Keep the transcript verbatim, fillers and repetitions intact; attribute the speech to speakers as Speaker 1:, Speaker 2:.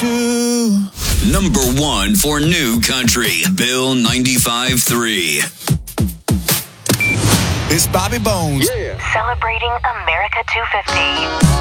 Speaker 1: you.
Speaker 2: Number one for New Country, Bill ninety-five point three.
Speaker 1: It's Bobby Bones.
Speaker 3: Celebrating America two fifty.